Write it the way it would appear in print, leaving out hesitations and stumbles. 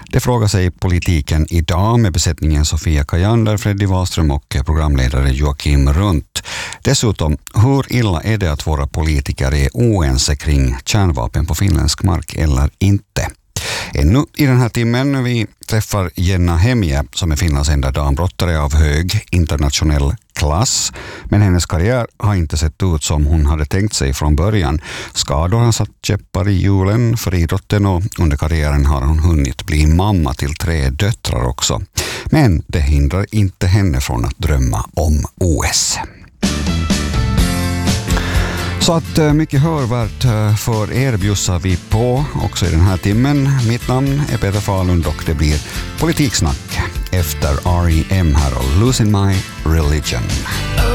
Det frågar sig politiken idag med besättningen Sofia Kajander, Freddy Wahlström och programledare Joakim Runt. Dessutom, hur illa är det att våra politiker är oense kring kärnvapen på finländsk mark eller inte? Ännu i den här timmen vi träffar Jenna Hemje som är Finlands enda dambrottare av hög internationell klass. Men hennes karriär har inte sett ut som hon hade tänkt sig från början. Skador har satt käppar i hjulen för idrotten och under karriären har hon hunnit bli mamma till 3 döttrar också. Men det hindrar inte henne från att drömma om OS. Så att mycket hörvärt för er bjussar vi på också i den här timmen. Mitt namn är Peter Falund och det blir politiksnack efter R.E.M. här och Losing My Religion.